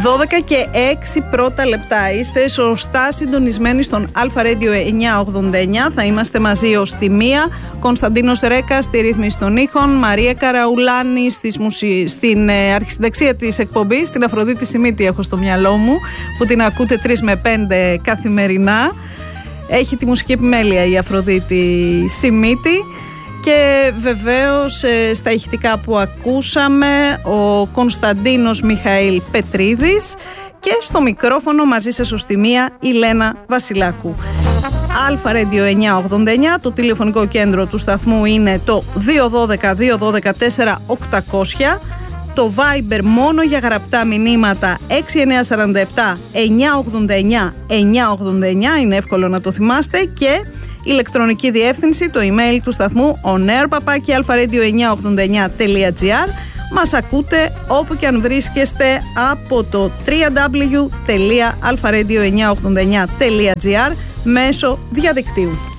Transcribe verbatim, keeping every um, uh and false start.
δώδεκα και έξι πρώτα λεπτά. Είστε σωστά συντονισμένοι στον Αλφα Radio εννιακόσια ογδόντα εννιά. Θα είμαστε μαζί ως τη μία. Κωνσταντίνος Ρέκα στη ρύθμιση των ήχων. Μαρία Καραουλάνη στις μουσι... στην ε, αρχισυνταξία της εκπομπής. Την Αφροδίτη Σιμίτη έχω στο μυαλό μου, που την ακούτε τρεις με πέντε καθημερινά. Έχει τη μουσική επιμέλεια η Αφροδίτη Σιμίτη. Και βεβαίως στα ηχητικά που ακούσαμε ο Κωνσταντίνος Μιχαήλ Πετρίδης και στο μικρόφωνο μαζί σας ως τη μία η Λένα Βασιλάκου. Αλφα Radio εννιακόσια ογδόντα εννιά, το τηλεφωνικό κέντρο του σταθμού είναι το δύο ένα δύο δύο ένα δύο τέσσερα οκτακόσια, το Viber μόνο για γραπτά μηνύματα έξι εννιά τέσσερα επτά εννιακόσια ογδόντα εννιά εννιακόσια ογδόντα εννιά, είναι εύκολο να το θυμάστε, και ηλεκτρονική διεύθυνση, το email του σταθμού onair παπάκι αλφα-radio εννιακόσια ογδόντα εννιά τελεία τζι άρ. Μας ακούτε όπου και αν βρίσκεστε από το double-u double-u double-u τελεία αλφα radio εννιακόσια ογδόντα εννιά τελεία τζι άρ μέσω διαδικτύου.